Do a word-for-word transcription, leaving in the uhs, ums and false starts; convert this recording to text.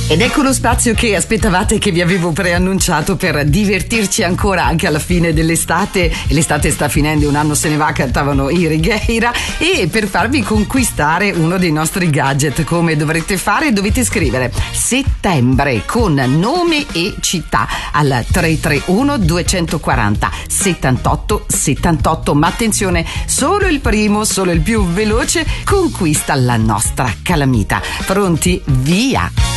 Ed ecco lo spazio che aspettavate, che vi avevo preannunciato, per divertirci ancora anche alla fine dell'estate. L'estate sta finendo, un anno se ne va, cantavano i Righeira, e per farvi conquistare uno dei nostri gadget, come dovrete fare? Dovete scrivere settembre con nome e città al tre tre uno due quattro zero settantotto settantotto. Ma attenzione, solo il primo, solo il più veloce conquista la nostra calamita. Pronti? Via!